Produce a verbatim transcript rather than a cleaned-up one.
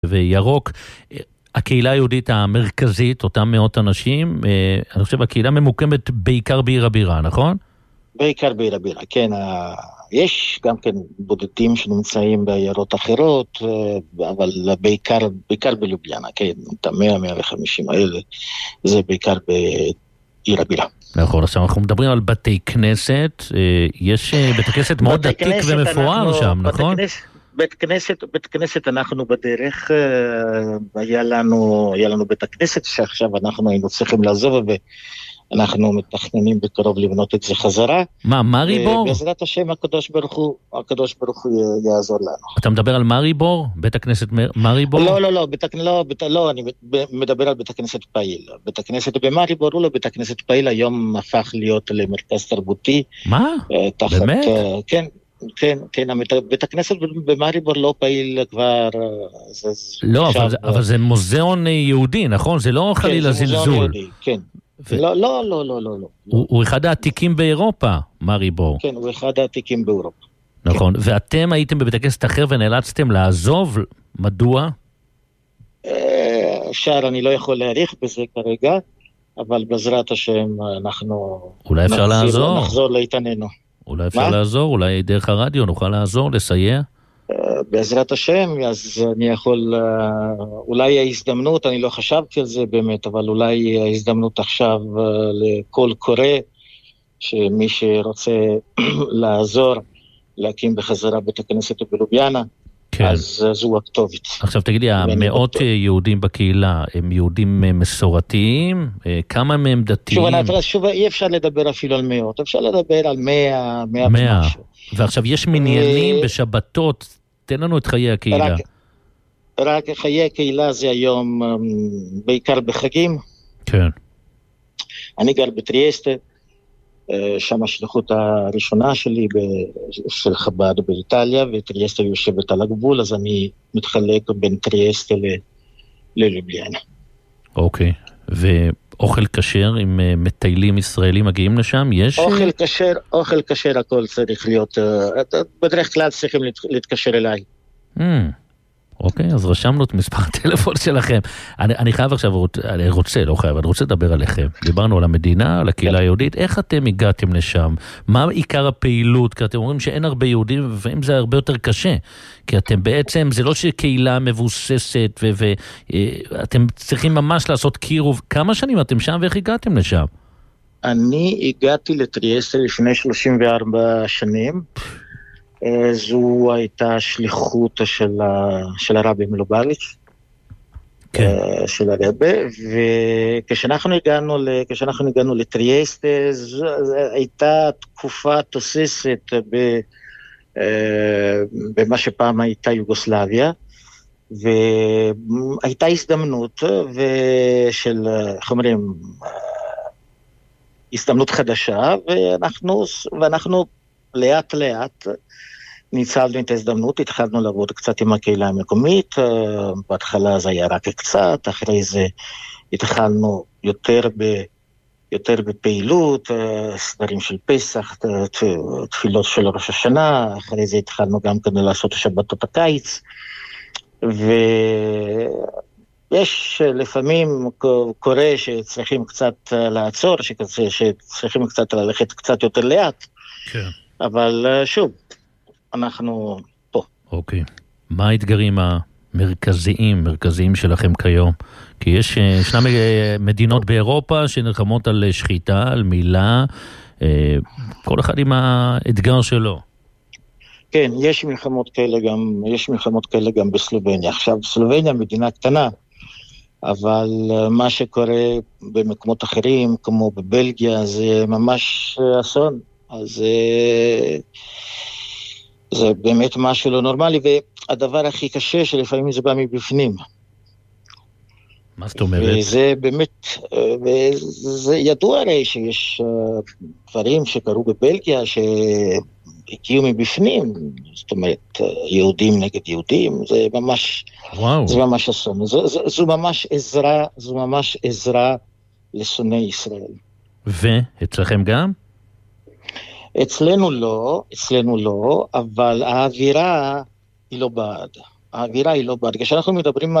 וירוק, הקהילה היהודית המרכזית, אותם מאות אנשים, אני חושב הקהילה ממוקמת בעיקר בעיר הבירה, נכון? בעיקר בעיר הבירה, כן. יש גם כן בודדים שנמצאים בעיירות אחרות, אבל בעיקר, בעיקר בלובליאנה, כן, את ה-מאה מאה וחמישים האלה, זה בעיקר בעיר הבירה. נכון, עכשיו אנחנו מדברים על בתי כנסת, יש בית כנסת מאוד עתיק ומפואר שם, נכון? בית כנסת, בית כנסת אנחנו בדרך, היה לנו, היה לנו בית הכנסת שעכשיו אנחנו היינו צריכים לעזוב ואנחנו מתכננים בקרוב לבנות את זה חזרה. מה, מריבור? בעזרת השם הקדוש ברוך הוא, הקדוש ברוך הוא יעזור לנו. אתה מדבר על מריבור? בית הכנסת מריבור? לא, לא, לא, בית, לא, בית, לא, אני מדבר על בית הכנסת פעיל. בית הכנסת במריבור הוא לא בית הכנסת פעיל, היום הפך להיות למרכז תרבותי. מה? תחת, באמת? כן. כן, כן, בית הכנסת במריבור לא פעיל כבר... לא, אבל זה מוזיאון יהודי, נכון? זה לא חלילה זלזול. כן, לא, לא, לא, לא, לא. הוא אחד העתיקים באירופה, מריבור. כן, הוא אחד העתיקים באירופה. נכון, ואתם הייתם בבית הכנסת אחר ונאלצתם לעזוב, מדוע? שער, אני לא יכול להעריך בזה כרגע, אבל בעזרת השם אנחנו... אולי אפשר לעזור? נחזור להתעננו. אולי אפשר לעזור, אולי דרך הרדיו נוכל לעזור, לסייע? בעזרת השם, אז אני יכול, אולי ההזדמנות, אני לא חשבתי על זה באמת, אבל אולי ההזדמנות עכשיו לכל קורא, שמי שרוצה לעזור, להקים בחזרה בית הכנסת בלובליאנה, אז זו הכתובת. עכשיו תגידי, המאות יהודים בקהילה, הם יהודים מסורתיים? כמה מהם דתיים? שוב, אי אפשר לדבר אפילו על מאות, אפשר לדבר על מאה, מאה ומשהו. ועכשיו יש מניינים בשבתות, תן לנו את חיי הקהילה. רק חיי הקהילה זה היום בעיקר בחגים. כן. אני גר בטריאסטה, שם השליחות הראשונה שלי של חב"ד באיטליה, וטריאסטה יושבת על הגבול, אז אני מתחלק בין טריאסטה ללובליאנה. אוקיי, ואוכל כשר עם מטיילים ישראלים מגיעים לשם, יש? אוכל כשר, אוכל כשר הכל צריך להיות, בדרך כלל צריכים להתקשר אליי. אוקיי, אז רשמנו את מספר הטלפון שלכם. אני, אני חייב עכשיו, אני רוצה, לא חייב, אני רוצה לדבר עליכם. דיברנו על המדינה, על הקהילה היהודית. איך אתם הגעתם לשם? מה עיקר הפעילות? כי אתם אומרים שאין הרבה יהודים, ואם זה הרבה יותר קשה. כי אתם בעצם, זה לא שקהילה מבוססת, ואתם צריכים ממש לעשות קירוב. כמה שנים אתם שם, ואיך הגעתם לשם? אני הגעתי לטריאסטה לפני שלושים וארבע שנים. זו הייתה שליחות של, ה, של הרבי מלובביץ', כן. של הרבי, וכשאנחנו הגענו, כשאנחנו הגענו לטריאסטה, זו הייתה תקופה תוססת ב, במה שפעם הייתה יוגוסלביה, והייתה הזדמנות של, איך אומרים, הזדמנות חדשה, ואנחנו, ואנחנו לאט לאט, ניצלנו את ההזדמנות, התחלנו לעבוד קצת עם הקהילה המקומית, בהתחלה זה היה רק קצת, אחרי זה התחלנו יותר, ב, יותר בפעילות, סדרים של פסח, תפילות של ראש השנה, אחרי זה התחלנו גם כדי לעשות שבתות הקיץ, ויש לפעמים קורה שצריכים קצת לעצור, שצריכים קצת ללכת קצת יותר לאט, כן. אבל שוב, אנחנו פה. אוקיי. מה האתגרים המרכזיים, מרכזיים שלכם כיום? כי יש, ישנם מדינות באירופה שנלחמות על שחיטה, על מילה, כל אחד עם האתגר שלו. כן, יש מלחמות כאלה גם, יש מלחמות כאלה גם בסלובניה. עכשיו, סלובניה מדינה קטנה, אבל מה שקורה במקומות אחרים, כמו בבלגיה, זה ממש אסון. אז זה באמת משהו לא נורמלי, והדבר הכי קשה שלפעמים זה בא מבפנים. מה זאת אומרת? וזה באמת, וזה ידוע הרי שיש דברים שקרו בבלגיה שהגיעו מבפנים, זאת אומרת, יהודים נגד יהודים, זה ממש, וואו. זה ממש אסון. זו, זו, זו ממש עזרה, זו ממש עזרה לשונאי ישראל. ואצלכם גם? אצלנו לא, אצלנו לא, אבל האווירה היא לא בעד. ההגירה היא לא בעד. כשאנחנו מדברים